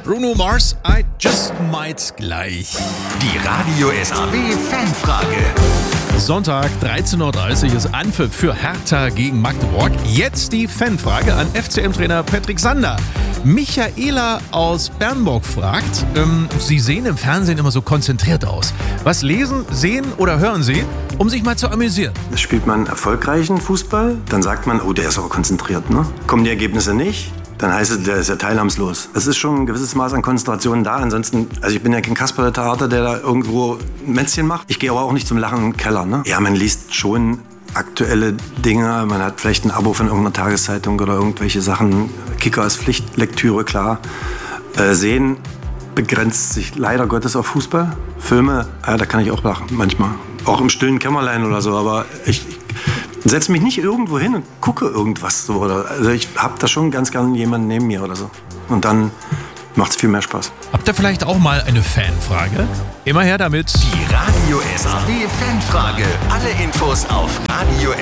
Bruno Mars, I just might gleich. Die Radio SAW Fanfrage. Sonntag, 13.30 Uhr ist Anpfiff für Hertha gegen Magdeburg. Jetzt die Fanfrage an FCM-Trainer Patrick Sander. Michaela aus Bernburg fragt, Sie sehen im Fernsehen immer so konzentriert aus. Was lesen, sehen oder hören Sie, um sich mal zu amüsieren? Spielt man erfolgreichen Fußball, dann sagt man, oh, der ist aber konzentriert, ne? Kommen die Ergebnisse nicht, dann heißt es, der ist ja teilnahmslos. Es ist schon ein gewisses Maß an Konzentration da. Ansonsten, also ich bin ja kein Kasper der Theater, der da irgendwo ein Mätzchen macht. Ich gehe aber auch nicht zum Lachen im Keller, ne? Ja, man liest schon aktuelle Dinge, man hat vielleicht ein Abo von irgendeiner Tageszeitung oder irgendwelche Sachen. Kicker ist Pflichtlektüre, klar. Sehen begrenzt sich leider Gottes auf Fußball. Filme, ja, da kann ich auch lachen, manchmal. Auch im stillen Kämmerlein oder so, aber ich setze mich nicht irgendwo hin und gucke irgendwas so. Also ich habe da schon ganz gerne jemanden neben mir oder so. Und dann macht es viel mehr Spaß. Habt ihr vielleicht auch mal eine Fanfrage? Immer her damit. Die Radio SAW Fanfrage. Alle Infos auf radio